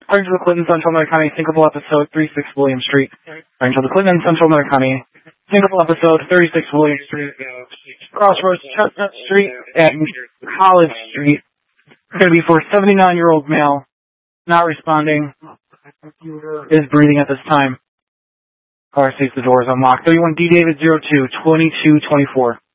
According to the Clinton, Central Miller County, Syncopal episode 36 William Street. According to the Clinton, Central Miller County, Syncopal episode 36 William Street. Crossroads, Chestnut Street, and College Street. Going to be for a 79-year-old male. Not responding. Is breathing at this time. Car sees the door is unlocked. 31 D David 02 2224.